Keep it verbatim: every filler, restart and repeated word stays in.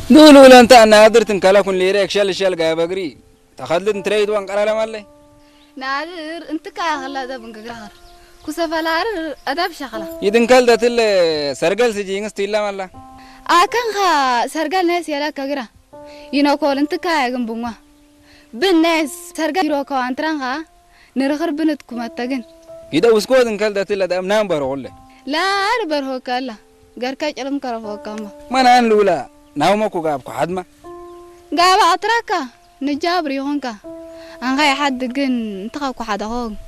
دولو لا أنت أنا قدرت إنك كن ليريك شال شال جاي بقري تخلد تريد وان قرا مالي نادر أنت كأغلى ده بنقرار كسفلار أدب شغلة يدن كل ده تل سرقل سجينس تيلا مالا أكن خا سرقل ناس يلا كجرا ينوكل أنت كأجن بوما بالناس سرقل يروكو أنترانها نرخر بنتكم أتجن يدا وسكوا دن كل ده تل ده منام بروله لا أربر هو كلا قركج علم كرفو كاما ما نان لولا ناوما كوجاب كحدما قابا أتراكا نجاب ريهونكا أنغاي حد جن تقاكو حدا هون